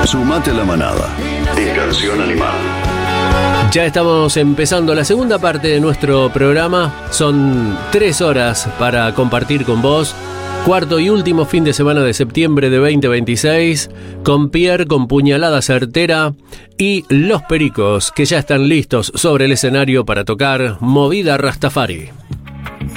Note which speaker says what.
Speaker 1: Sumate a la manada en Canción Animal.
Speaker 2: Ya estamos empezando la segunda parte de nuestro programa. Son 3 horas para compartir con vos. Cuarto y último fin de semana de septiembre de 2026. Con Pierre con Puñalada Certera y Los Pericos, que ya están listos sobre el escenario para tocar Movida Rastafari.